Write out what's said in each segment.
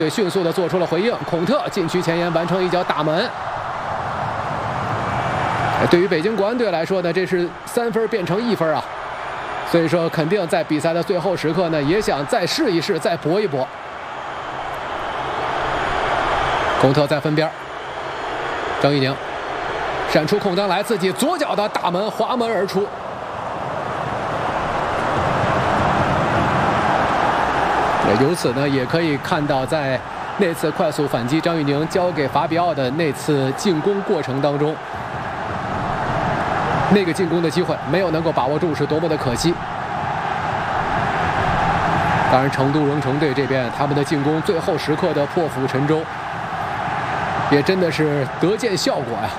队迅速的做出了回应，孔特禁区前沿完成一脚打门。对于北京国安队来说呢，这是3分变成1分啊，所以说肯定在比赛的最后时刻呢，也想再试一试，再搏一搏。孔特在分边，张玉宁闪出空当来，自己左脚的大门滑门而出。由此呢，也可以看到在那次快速反击张玉宁交给法比奥的那次进攻过程当中，那个进攻的机会没有能够把握住，是多么的可惜。当然，成都荣城队这边他们的进攻最后时刻的破釜沉舟，也真的是得见效果呀。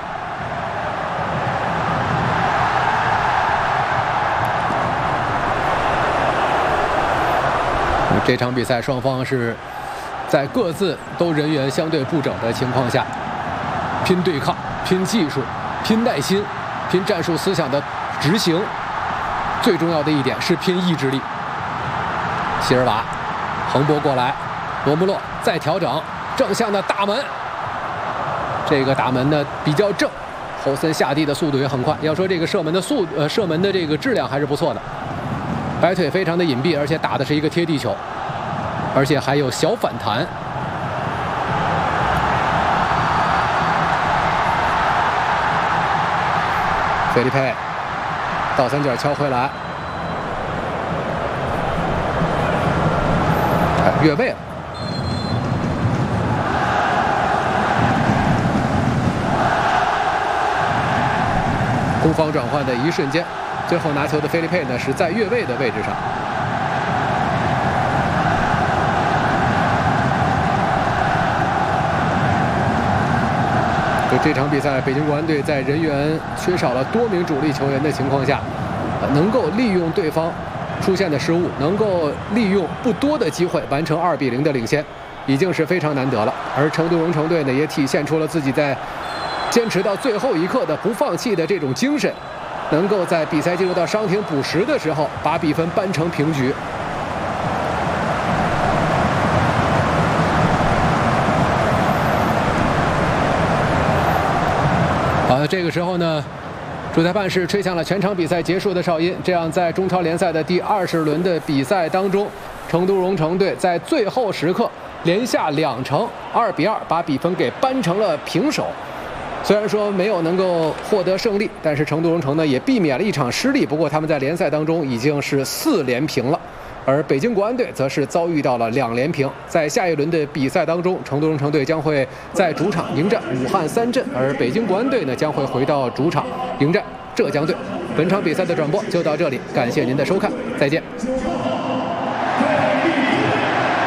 这场比赛双方是在各自都人员相对不整的情况下，拼对抗、拼技术、拼耐心、拼战术思想的执行，最重要的一点是拼意志力。席尔瓦横拨过来，罗穆洛再调整，正向的大门，这个打门呢比较正，侯森下地的速度也很快。要说这个射门的这个质量还是不错的，摆腿非常的隐蔽，而且打的是一个贴地球，而且还有小反弹。菲利佩倒三角敲回来，越位了。攻防转换的一瞬间，最后拿球的菲利佩呢是在越位的位置上。这场比赛，北京国安队在人员缺少了多名主力球员的情况下，能够利用对方出现的失误，能够利用不多的机会完成2比0的领先，已经是非常难得了。而成都荣城队呢，也体现出了自己在坚持到最后一刻的不放弃的这种精神，能够在比赛进入到伤停补时的时候，把比分扳成平局。这个时候呢，主裁判是吹响了全场比赛结束的哨音。这样，在中超联赛的第20轮的比赛当中，成都荣城队在最后时刻连下2城，2比2把比分给扳成了平手。虽然说没有能够获得胜利，但是成都荣城呢也避免了一场失利。不过他们在联赛当中已经是4连平了。而北京国安队则是遭遇到了2连平，在下一轮的比赛当中，成都荣城队将会在主场迎战武汉3镇，而北京国安队呢将会回到主场迎战浙江队。本场比赛的转播就到这里，感谢您的收看，再见。